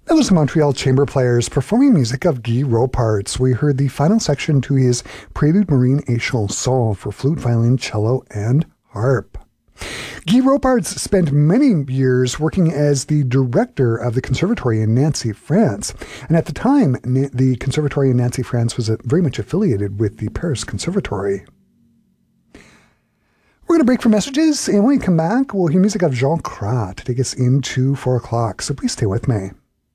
That was the Montreal Chamber Players performing music of Guy Roparts. We heard the final section to his Prélude Marine et Chanson for flute, violin, cello, and harp. Guy Roparts spent many years working as the director of the Conservatory in Nancy, France. And at the time, the Conservatory in Nancy, France was very much affiliated with the Paris Conservatory. We're going to break for messages, and when we come back, we'll hear music of Jean Crat to take us into 4 o'clock. So please stay with me.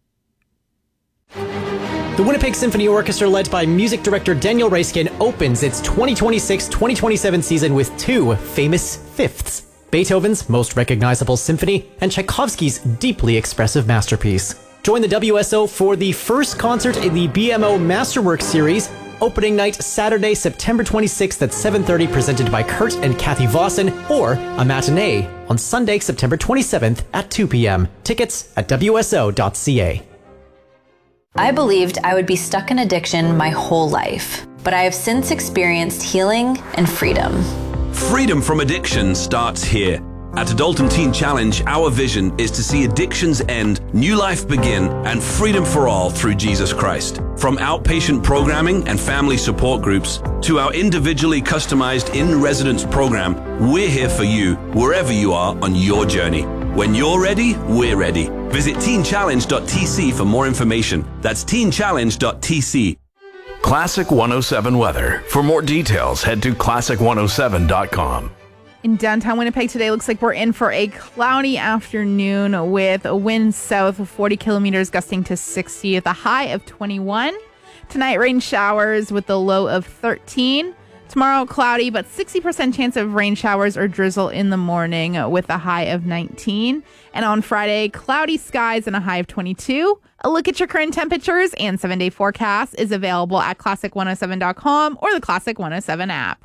The Winnipeg Symphony Orchestra, led by music director Daniel Raiskin, opens its 2026-2027 season with 2 famous fifths: Beethoven's most recognizable symphony and Tchaikovsky's deeply expressive masterpiece. Join the WSO for the first concert in the BMO Masterwork series, opening night Saturday, September 26th at 7:30, presented by Kurt and Kathy Vossen, or a matinee on Sunday, September 27th at 2 p.m. Tickets at wso.ca. I believed I would be stuck in addiction my whole life, but I have since experienced healing and freedom. Freedom from addiction starts here. At Adultum Teen Challenge, our vision is to see addictions end, new life begin, and freedom for all through Jesus Christ. From outpatient programming and family support groups to our individually customized in-residence program, we're here for you wherever you are on your journey. When you're ready, we're ready. Visit teenchallenge.tc for more information. That's teenchallenge.tc. Classic 107 weather. For more details, head to classic107.com. In downtown Winnipeg today, looks like we're in for a cloudy afternoon with a wind south of 40 kilometers gusting to 60 with a high of 21. Tonight, rain showers with a low of 13. Tomorrow, cloudy, but 60% chance of rain showers or drizzle in the morning with a high of 19. And on Friday, cloudy skies and a high of 22. A look at your current temperatures and 7-day forecast is available at classic107.com or the Classic 107 app.